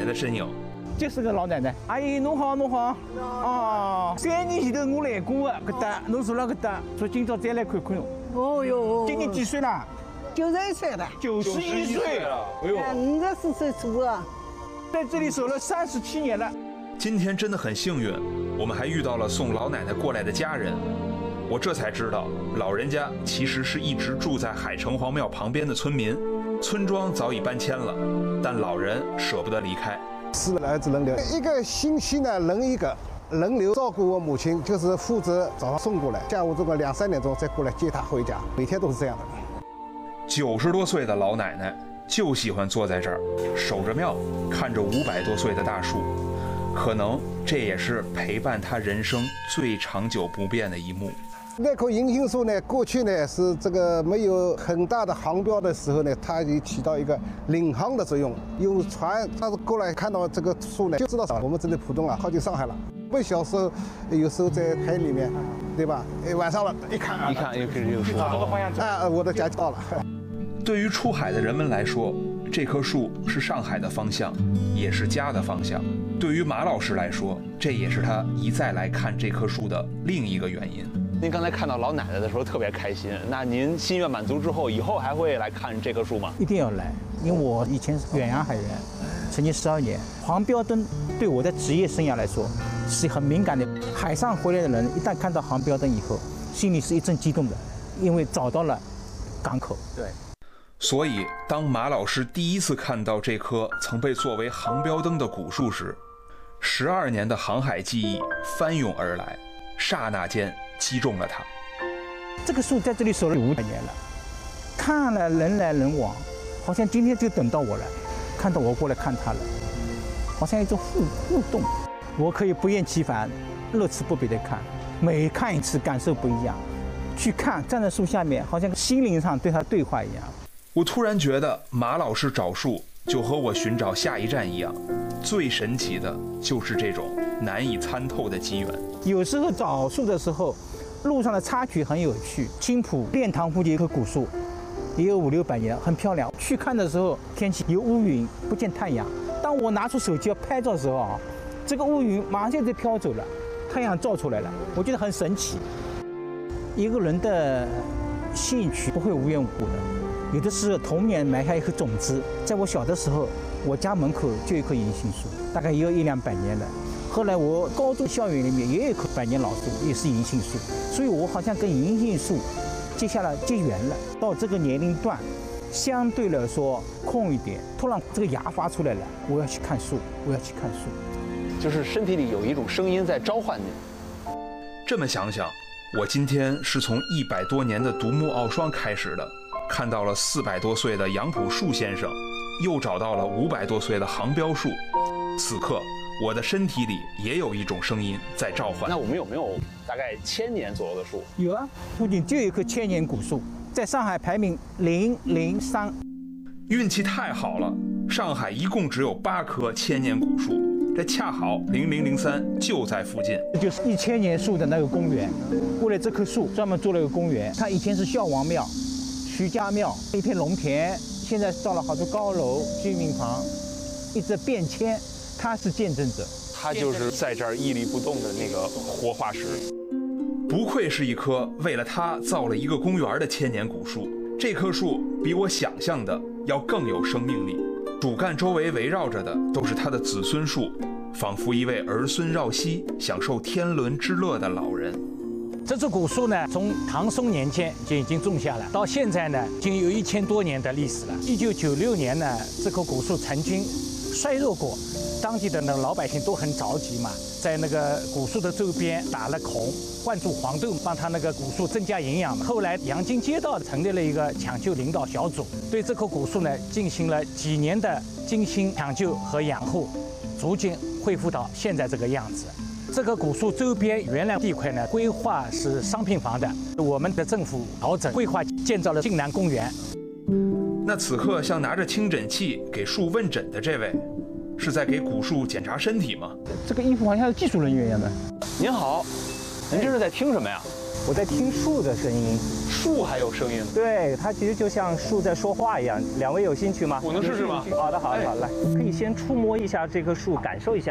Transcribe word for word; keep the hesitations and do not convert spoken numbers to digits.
的身影。 就是个老奶奶，阿姨侬好侬好，哦，三年前头我来过的，搿搭侬住了搿搭，说今朝再来看看侬。 哦哟， 今年几岁了？ 九十一岁了， 九十一岁了， 哎呦， 五十四岁做啊， 在这里守了三十七年了。 今天真的很幸运，我们还遇到了送老奶奶过来的家人。我这才知道，老人家其实是一直住在海城隍庙旁边的村民，村庄早已搬迁了，但老人舍不得离开。 四个儿子轮流，一个星期呢轮一个，轮流照顾我母亲，就是负责早上送过来，下午这个两三点钟再过来接她回家，每天都是这样的。 九十多岁的老奶奶就喜欢坐在这儿，守着庙，看着五百多岁的大树，可能这也是陪伴她人生最长久不变的一幕。 那棵银杏树呢，过去呢是这个没有很大的航标的时候呢，它就起到一个领航的作用。有船，它是过来看到这个树呢，就知道我们这里浦东啊靠近上海了。我们小时候有时候在海里面，对吧？哎，晚上了，一看， 一看又开始有树往这个方向走。 啊，我的家到了。 对于出海的人们来说，这棵树是上海的方向，也是家的方向。对于马老师来说，这也是他一再来看这棵树的另一个原因。 您刚才看到老奶奶的时候特别开心，那您心愿满足之后，以后还会来看这棵树吗？ 一定要来，因为我以前是远洋海员，曾经十二年。黄标灯对我的职业生涯来说是很敏感的。海上回来的人一旦看到航标灯以后，心里是一阵激动的，因为找到了港口。 对。 所以，当马老师第一次看到这棵曾被作为航标灯的古树时，十二年的航海记忆翻涌而来，刹那间击中了他。 这个树在这里守了五百年了，看了人来人往，好像今天就等到我了，看到我过来看他了，好像一种互互动。我可以不厌其烦、乐此不疲地看，每看一次感受不一样。去看，站在树下面，好像心灵上对他对话一样。 我突然觉得马老师找树就和我寻找下一站一样，最神奇的就是这种难以参透的机缘。 有时候找树的时候，路上的插曲很有趣。青浦练塘附近有棵古树，也有五六百年，很漂亮。去看的时候，天气有乌云，不见太阳。当我拿出手机要拍照的时候啊，这个乌云马上就飘走了，太阳照出来了，我觉得很神奇。一个人的兴趣不会无缘无故的。有的是童年埋下一颗种子，在我小的时候，我家门口就有一棵银杏树，大概也有一两百年了。后来我高中校园里面也有一棵百年老树，也是银杏树，所以我好像跟银杏树结下了结缘了。到这个年龄段，相对来说空一点，突然这个芽发出来了，我要去看树，我要去看树， 就是身体里有一种声音在召唤你。 这么想想，我今天是从一百多年的独木傲霜开始的。看到了四百多岁的杨朴树先生，又找到了五百多岁的航标树。此刻，我的身体里也有一种声音在召唤。 那我们有没有大概千年左右的树？ 有啊，附近就有一棵千年古树，在上海排名零零三。 运气太好了，上海一共只有八棵千年古树，这恰好零零零三就在附近。 这就是一千年树的那个公园，为了这棵树专门做了一个公园。它以前是孝王庙。徐家庙一片农田，现在造了好多高楼、居民房，一直变迁，他是见证者。 他就是在这儿屹立不动的那个活化石。 不愧是一棵为了他造了一个公园的千年古树。这棵树比我想象的要更有生命力，主干周围围绕着的都是他的子孙树，仿佛一位儿孙绕膝、享受天伦之乐的老人。 这株古树呢，从唐宋年间就已经种下了，到现在呢，已经有一千多年的历史了。一九九六年呢，这棵古树曾经衰弱过，当地的那个老百姓都很着急嘛，在那个古树的周边打了孔，灌注黄豆，帮它那个古树增加营养嘛。后来阳金街道成立了一个抢救领导小组，对这棵古树呢进行了几年的精心抢救和养护，逐渐恢复到现在这个样子。这个古树周边原来地块呢，规划是商品房的，我们的政府调整规划，建造了晋南公园。 那此刻像拿着听诊器给树问诊的这位，是在给古树检查身体吗？ 这个衣服好像是技术人员一样的。 您好，您这是在听什么呀？ 我在听树的声音。 树还有声音。 对，它其实就像树在说话一样。两位有兴趣吗？ 我能试试吗？ 好的，好的，好的，来，可以先触摸一下这棵树，感受一下。